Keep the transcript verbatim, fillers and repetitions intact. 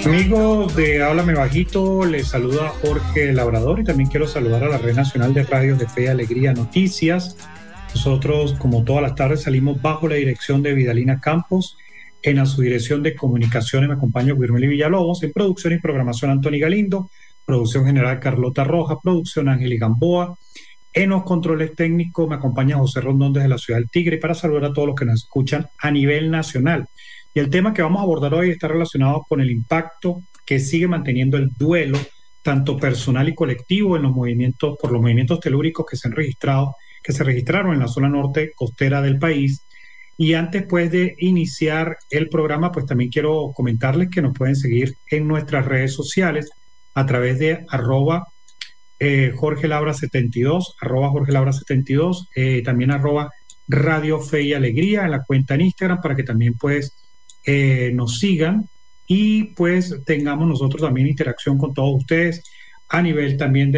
Amigos de Háblame Bajito, les saluda Jorge Labrador y también quiero saludar a la Red Nacional de Radios de Fe y Alegría Noticias. Nosotros, como todas las tardes, salimos bajo la dirección de Vidalina Campos. En su dirección de comunicaciones me acompaña Guillermo Villalobos, en producción y programación Anthony Galindo, producción general Carlota Rojas, producción Ángel Gamboa. En los controles técnicos me acompaña José Rondón desde la ciudad del Tigre, y para saludar a todos los que nos escuchan a nivel nacional. Y el tema que vamos a abordar hoy está relacionado con el impacto que sigue manteniendo el duelo, tanto personal y colectivo, en los movimientos, por los movimientos telúricos que se han registrado, que se registraron en la zona norte costera del país. Y antes pues de iniciar el programa, pues también quiero comentarles que nos pueden seguir en nuestras redes sociales a través de arroba eh, Jorge Labra setenta y dos, arroba Jorge Labra setenta y dos, eh, también arroba Radio Fe y Alegría en la cuenta en Instagram, para que también pues eh, nos sigan y pues tengamos nosotros también interacción con todos ustedes a nivel también de